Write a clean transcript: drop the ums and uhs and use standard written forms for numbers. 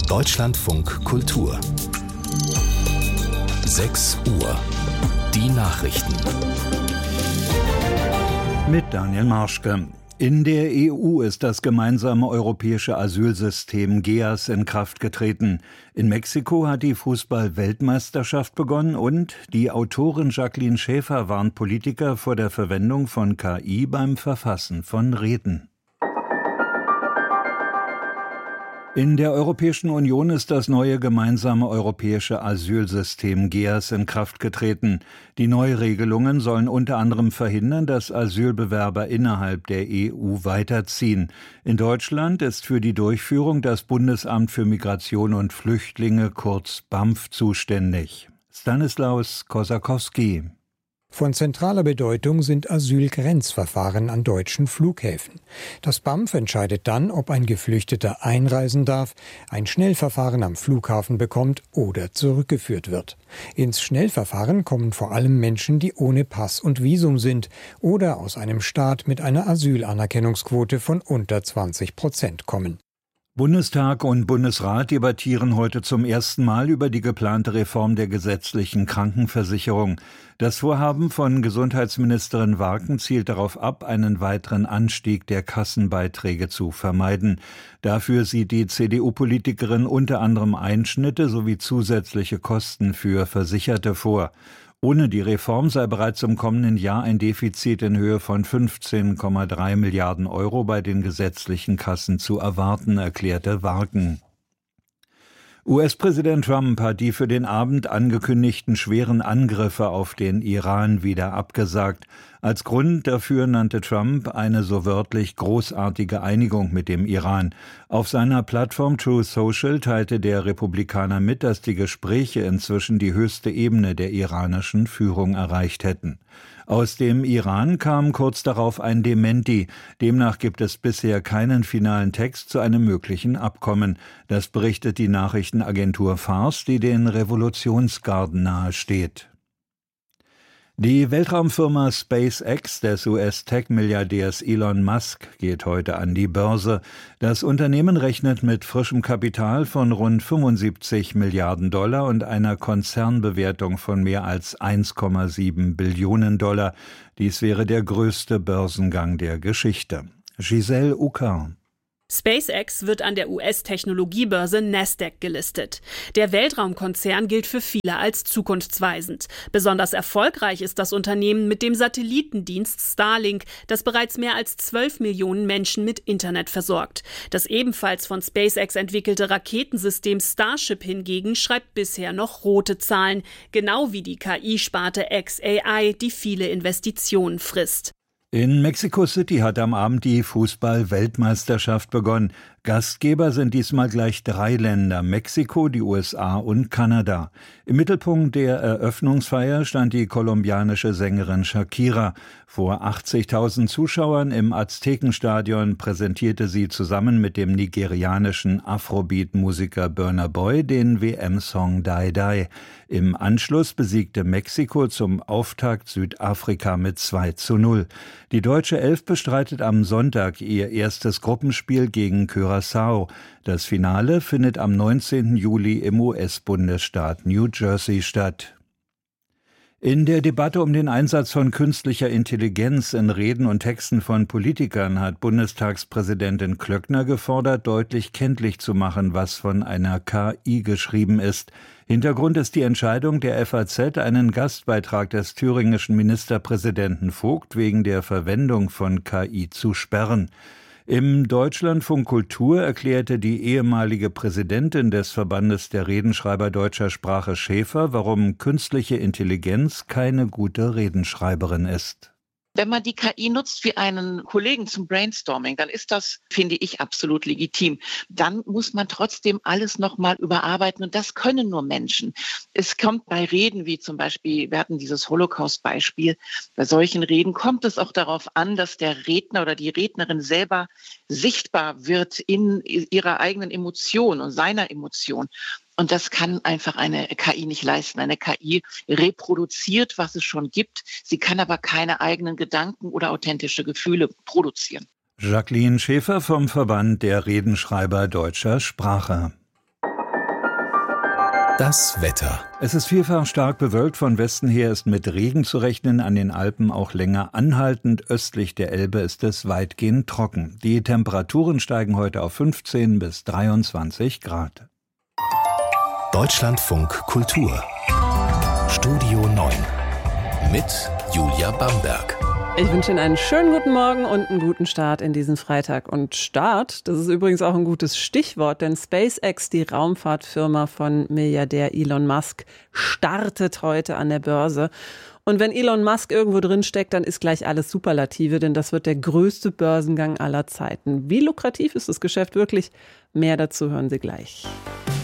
Deutschlandfunk Kultur 6 Uhr. Die Nachrichten. Mit Daniel Marschke. In der EU ist das gemeinsame europäische Asylsystem GEAS in Kraft getreten. In Mexiko hat die Fußball-Weltmeisterschaft begonnen und die Autorin Jacqueline Schäfer warnt Politiker vor der Verwendung von KI beim Verfassen von Reden. In der Europäischen Union ist das neue gemeinsame europäische Asylsystem GEAS in Kraft getreten. Die Neuregelungen sollen unter anderem verhindern, dass Asylbewerber innerhalb der EU weiterziehen. In Deutschland ist für die Durchführung das Bundesamt für Migration und Flüchtlinge, kurz BAMF, zuständig. Stanislaus Kosakowski. Von zentraler Bedeutung sind Asylgrenzverfahren an deutschen Flughäfen. Das BAMF entscheidet dann, ob ein Geflüchteter einreisen darf, ein Schnellverfahren am Flughafen bekommt oder zurückgeführt wird. Ins Schnellverfahren kommen vor allem Menschen, die ohne Pass und Visum sind oder aus einem Staat mit einer Asylanerkennungsquote von unter 20% kommen. Bundestag und Bundesrat debattieren heute zum ersten Mal über die geplante Reform der gesetzlichen Krankenversicherung. Das Vorhaben von Gesundheitsministerin Warken zielt darauf ab, einen weiteren Anstieg der Kassenbeiträge zu vermeiden. Dafür sieht die CDU-Politikerin unter anderem Einschnitte sowie zusätzliche Kosten für Versicherte vor. Ohne die Reform sei bereits im kommenden Jahr ein Defizit in Höhe von 15,3 Milliarden Euro bei den gesetzlichen Kassen zu erwarten, erklärte Warken. US-Präsident Trump hat die für den Abend angekündigten schweren Angriffe auf den Iran wieder abgesagt. Als Grund dafür nannte Trump eine so wörtlich großartige Einigung mit dem Iran. Auf seiner Plattform Truth Social teilte der Republikaner mit, dass die Gespräche inzwischen die höchste Ebene der iranischen Führung erreicht hätten. Aus dem Iran kam kurz darauf ein Dementi. Demnach gibt es bisher keinen finalen Text zu einem möglichen Abkommen. Das berichtet die Nachrichtenagentur Fars, die den Revolutionsgarden nahesteht. Die Weltraumfirma SpaceX des US-Tech-Milliardärs Elon Musk geht heute an die Börse. Das Unternehmen rechnet mit frischem Kapital von rund 75 Milliarden Dollar und einer Konzernbewertung von mehr als 1,7 Billionen Dollar. Dies wäre der größte Börsengang der Geschichte. Giselle Ucker. SpaceX wird an der US-Technologiebörse Nasdaq gelistet. Der Weltraumkonzern gilt für viele als zukunftsweisend. Besonders erfolgreich ist das Unternehmen mit dem Satellitendienst Starlink, das bereits mehr als 12 Millionen Menschen mit Internet versorgt. Das ebenfalls von SpaceX entwickelte Raketensystem Starship hingegen schreibt bisher noch rote Zahlen, genau wie die KI-Sparte xAI, die viele Investitionen frisst. In Mexico City hat am Abend die Fußball-Weltmeisterschaft begonnen. Gastgeber sind diesmal gleich 3 Länder, Mexiko, die USA und Kanada. Im Mittelpunkt der Eröffnungsfeier stand die kolumbianische Sängerin Shakira. Vor 80.000 Zuschauern im Aztekenstadion präsentierte sie zusammen mit dem nigerianischen Afrobeat-Musiker Burna Boy den WM-Song Die Die. Im Anschluss besiegte Mexiko zum Auftakt Südafrika mit 2:0. Die deutsche Elf bestreitet am Sonntag ihr erstes Gruppenspiel gegen Curaçao. Das Finale findet am 19. Juli im US-Bundesstaat New Jersey statt. In der Debatte um den Einsatz von künstlicher Intelligenz in Reden und Texten von Politikern hat Bundestagspräsidentin Klöckner gefordert, deutlich kenntlich zu machen, was von einer KI geschrieben ist. Hintergrund ist die Entscheidung der FAZ, einen Gastbeitrag des thüringischen Ministerpräsidenten Vogt wegen der Verwendung von KI zu sperren. Im Deutschlandfunk Kultur erklärte die ehemalige Präsidentin des Verbandes der Redenschreiber deutscher Sprache Schäfer, warum künstliche Intelligenz keine gute Redenschreiberin ist. Wenn man die KI nutzt wie einen Kollegen zum Brainstorming, dann ist das, finde ich, absolut legitim. Dann muss man trotzdem alles nochmal überarbeiten und das können nur Menschen. Es kommt bei Reden wie zum Beispiel, wir hatten dieses Holocaust-Beispiel, bei solchen Reden kommt es auch darauf an, dass der Redner oder die Rednerin selber sichtbar wird in ihrer eigenen Emotion und seiner Emotion. Und das kann einfach eine KI nicht leisten. Eine KI reproduziert, was es schon gibt. Sie kann aber keine eigenen Gedanken oder authentische Gefühle produzieren. Jacqueline Schäfer vom Verband der Redenschreiber deutscher Sprache. Das Wetter. Es ist vielfach stark bewölkt. Von Westen her ist mit Regen zu rechnen, an den Alpen auch länger anhaltend. Östlich der Elbe ist es weitgehend trocken. Die Temperaturen steigen heute auf 15 bis 23 Grad. Deutschlandfunk Kultur. Studio 9 mit Julia Bamberg. Ich wünsche Ihnen einen schönen guten Morgen und einen guten Start in diesen Freitag. Und Start, das ist übrigens auch ein gutes Stichwort, denn SpaceX, die Raumfahrtfirma von Milliardär Elon Musk, startet heute an der Börse. Und wenn Elon Musk irgendwo drin steckt, dann ist gleich alles Superlative, denn das wird der größte Börsengang aller Zeiten. Wie lukrativ ist das Geschäft wirklich? Mehr dazu hören Sie gleich.